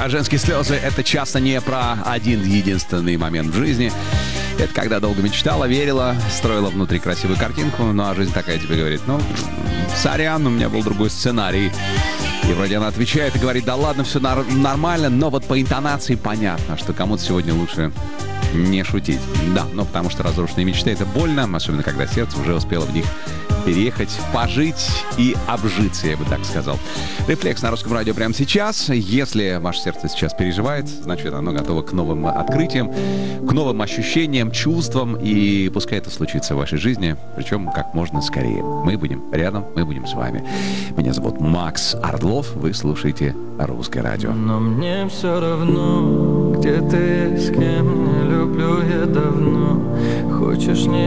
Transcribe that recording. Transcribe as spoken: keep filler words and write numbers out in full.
А женские слезы — это часто не про один единственный момент в жизни. Это когда долго мечтала, верила, строила внутри красивую картинку, ну а жизнь такая тебе говорит: ну, сорян, у меня был другой сценарий. И вроде она отвечает и говорит: да ладно, все нар- нормально, но вот по интонации понятно, что кому-то сегодня лучше не шутить. Да, ну потому что разрушенные мечты — это больно, особенно когда сердце уже успело в них переехать, пожить и обжиться, я бы так сказал. Рефлекс на Русском радио прямо сейчас. Если ваше сердце сейчас переживает, значит, оно готово к новым открытиям, к новым ощущениям, чувствам, и пускай это случится в вашей жизни, причем как можно скорее. Мы будем рядом, мы будем с вами. Меня зовут Макс Орлов, вы слушаете Русское радио. Но мне все равно, где ты, с кем, не люблю я давно. Хочешь не